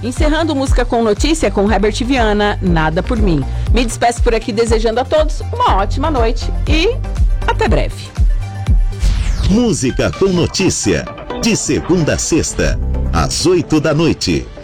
Encerrando Música com Notícia com Herbert Viana, Nada por Mim. Me despeço por aqui desejando a todos uma ótima noite e até breve. Música com Notícia, de segunda a sexta, às 8 da noite.